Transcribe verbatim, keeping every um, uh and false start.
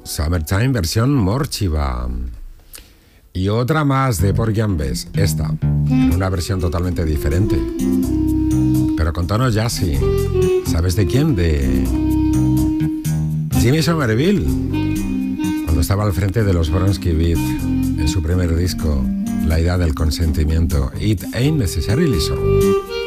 Summertime versión Morchiva. Y otra más de Porgy and Bess, esta, en una versión totalmente diferente, pero con tonos jazzy. ¿Sabes de quién? De Jimmy Somerville, cuando estaba al frente de los Bronski Beat en su primer disco, La idea del consentimiento. It ain't necessarily so.